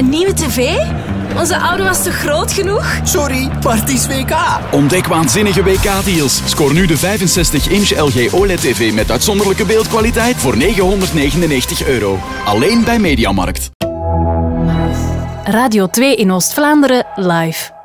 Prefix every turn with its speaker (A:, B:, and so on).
A: Een nieuwe tv? Onze oude was toch groot genoeg?
B: Sorry, maar het is WK.
C: Ontdek waanzinnige WK-deals. Scoor nu de 65-inch LG OLED-TV met uitzonderlijke beeldkwaliteit voor €999. Alleen bij Mediamarkt.
D: Radio 2 in Oost-Vlaanderen live.